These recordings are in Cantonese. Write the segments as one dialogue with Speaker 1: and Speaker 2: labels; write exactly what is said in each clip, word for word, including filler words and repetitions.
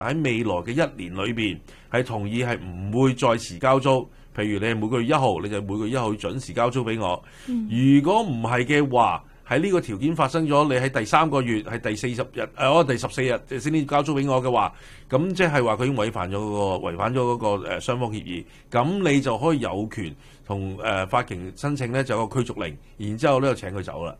Speaker 1: 喺未來嘅一年裏邊係同意係唔會再遲交租。譬如你係每個月一號，你就每個月一號準時交租俾我。嗯、如果唔係嘅話，喺呢個條件發生咗，你喺第三個月係第四十日，誒、呃、我第十四日先至交租俾我嘅話，咁即係話佢已經違反咗嗰、嗰個違反咗嗰個誒雙方協議，咁你就可以有權同誒、呃、法庭申請咧就有個驅逐令，然之後咧就請佢走啦。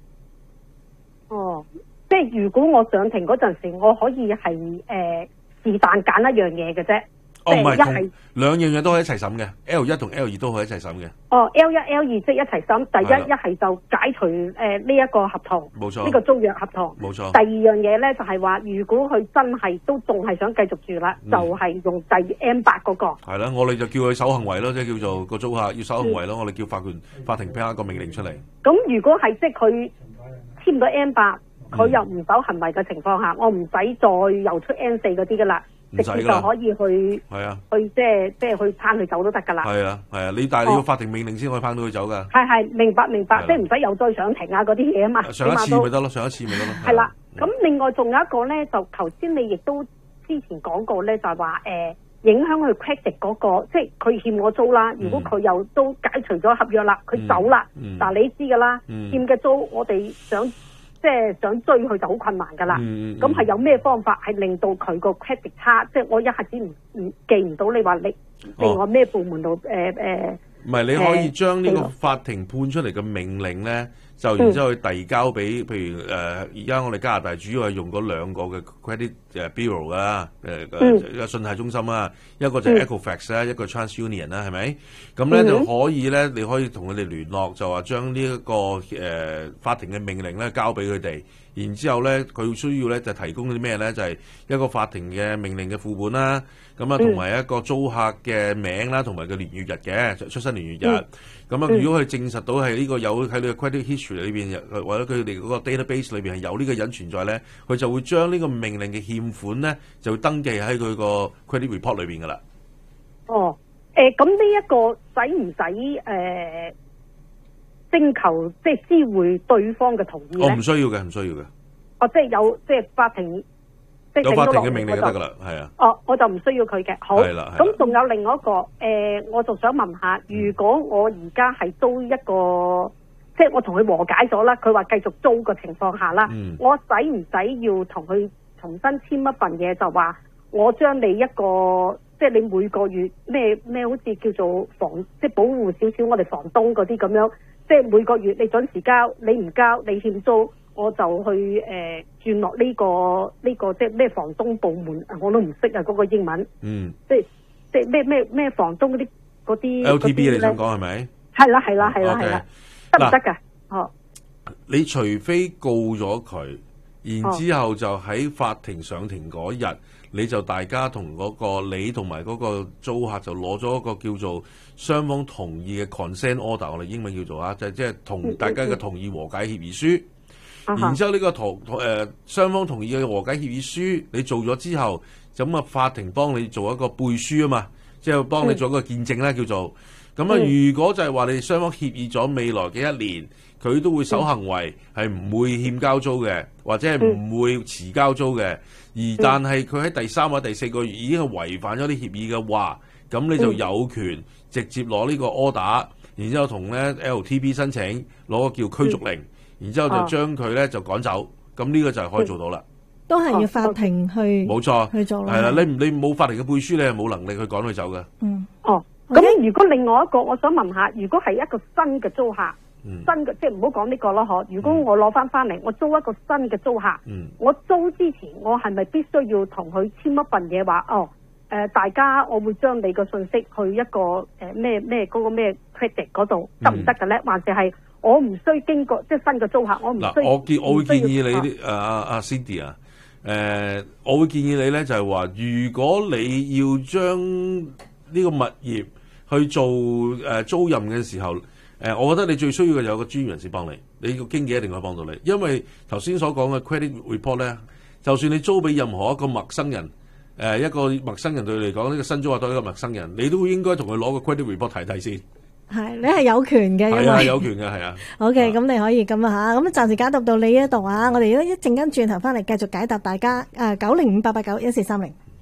Speaker 2: 哦，即係如果我上庭嗰陣時，我可以係誒是但揀一樣嘢嘅啫。
Speaker 1: 哦，唔係，同兩樣嘢都可以一齊審嘅 ，L 一同 L 二都可以一齊審嘅。
Speaker 2: 哦 ，L 一、L 二即係一齊審，第一
Speaker 1: 的
Speaker 2: 一係就解除誒呢一個合同，
Speaker 1: 冇錯，
Speaker 2: 呢個租約合同，
Speaker 1: 冇錯。
Speaker 2: 第二樣嘢咧就係話，如果佢真係都仲係想繼續住啦，嗯、就係用第 M 八嗰個。係
Speaker 1: 啦，我哋就叫佢守行為咯，即係叫做個租客要守行為咯。嗯、我哋叫法官法庭批一個命令出嚟。
Speaker 2: 咁如果係即係佢簽咗 M 八，佢又唔守行為嘅情況下，我唔使再又出 M 四嗰啲噶啦。直接就可以去，係啊，去即係即係去拏佢走都得㗎啦。
Speaker 1: 係啊，係啊，你但係你要法庭命令先可以拏到佢走㗎。係
Speaker 2: 係，明白明白，即係唔使又再上庭啊嗰啲嘢啊嘛。
Speaker 1: 上一次咪得咯，上一次咪得咯。
Speaker 2: 係啦，咁另外仲有一個咧，就頭先你亦都之前講過咧，就係話誒影響佢 credit 嗰個，即係佢欠我租啦。如果佢又都解除咗合約啦，佢走啦，嗱你知㗎啦，欠嘅租我哋想。即係想追佢就好困難㗎啦，咁係、嗯、有咩方法係令到佢個 credit 差？即係我一下子唔唔記唔到你話你另外咩部門度誒誒？唔係，你可以將呢個法庭判出嚟嘅命令咧，就然之後去遞交俾，譬如誒而家我哋加拿大主要係用嗰兩個嘅 credit 誒 bureau 啦，誒誒信貸中心啊，一個就係 Equifax 啦，一個 TransUnion 啦，係咪？咁咧就可以咧，你可以同佢哋聯絡，就話將呢一個誒法庭嘅命令咧交俾佢哋。然之後咧，佢需要咧就提供啲咩咧？就係、是、一個法庭嘅命令嘅副本啦，咁啊同埋一個租客嘅名啦，同埋個年月日嘅出生年月日。咁啊、嗯，如果佢證實到係呢個有喺你嘅 credit history 裏邊，或者佢哋嗰個 database 裏邊係有呢個人存在咧，佢就會將呢個命令嘅欠款咧，就會登記喺佢個 credit report 裏邊噶啦。哦，誒咁呢一個使唔使誒？徵求即係知會對方嘅同意咧？我唔需要嘅，唔需要嘅。哦，即係有即係法庭，即係有法庭嘅命令就得噶啦，係啊。哦，我就唔需要佢嘅。好，咁仲有另外一個誒、呃，我就想問下，如果我而家係租一個，即係我同佢和解咗啦，佢話繼續租嘅情況下啦，嗯、我使唔使要同佢重新簽一份嘢，就話我將你一個，即係你每個月咩咩，好似叫做房，即係保護少少我哋房東嗰啲咁樣。即係每個月你準時交，你唔交你欠租，我就去誒轉落呢個呢、這個即係咩房東部門，我都唔識啊嗰個英文。嗯。即係即係咩咩咩房東嗰啲嗰啲。L T B 你想講係咪？係啦係啦係啦係啦，得唔得㗎？哦。你除非告咗佢，然之後就喺法庭上庭嗰日。你就大家同嗰、那個你同埋嗰個租客就攞咗一個叫做雙方同意嘅 consent order， 我哋英文叫做啊，就即、是、係同大家嘅同意和解協議書。嗯嗯、然之後呢個同誒雙方同意嘅和解協議書，你做咗之後，咁啊法庭幫你做一個背書啊嘛，即係幫你做一個見證咧，叫做咁啊。如果就係話你哋雙方協議咗未來嘅一年，佢都會守行為，係唔、嗯、會欠交租嘅，或者係唔會遲交租嘅。而但係佢喺第三或第四個月已經係違反咗啲協議嘅話，咁你就有權直接攞呢個 order，然之後同咧 L T B 申請攞個叫驅逐令，然之後就將佢咧就趕走。咁呢個就係可以做到啦。都係要法庭去冇錯去做啦。係啦，你你冇法庭嘅背書，你係冇能力去趕佢走嘅。嗯。哦。咁如果另外一個，我想問下，如果係一個新嘅租客。嗯、新嘅即係唔好講呢個咯，嗬！如果我攞翻翻嚟，我租一個新嘅租客，嗯、我租之前我係咪必須要同佢簽一份嘢話？哦，誒、呃，大家我會將你個信息去一個誒咩咩嗰個咩 credit 嗰度得唔得嘅咧？還是係我唔需經過即係新嘅租客，我唔需。嗱，我建我會建議你啲誒阿阿 Cindy 啊，誒、呃，我會建議你咧就係話，如果你要將呢個物業去做誒、呃、租賃嘅時候。誒，我覺得你最需要嘅有個專業人士幫你，你個經紀一定可以幫到你，因為頭先所講嘅 credit report 咧，就算你租俾任何一個陌生人，誒一個陌生人對你嚟講，呢個新租客對一個陌生人，你都應該同佢攞個 credit report 睇睇先。係，你係有權嘅，係啊，有權嘅，係啊。OK，咁你可以咁啊嚇，咁暫時解答到你呢一度啊，我哋如果一陣間轉頭翻嚟繼續解答大家，誒九零五八八九一四三零。